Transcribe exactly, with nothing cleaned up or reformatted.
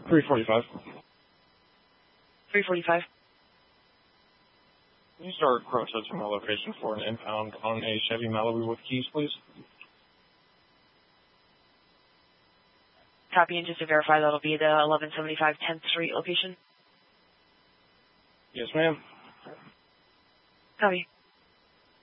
three forty-five. three forty-five. Can you start approach to my location for an impound on a Chevy Malibu with keys, please? Copy, and just to verify, that'll be the eleven seventy-five tenth Street location? Yes, ma'am. Copy.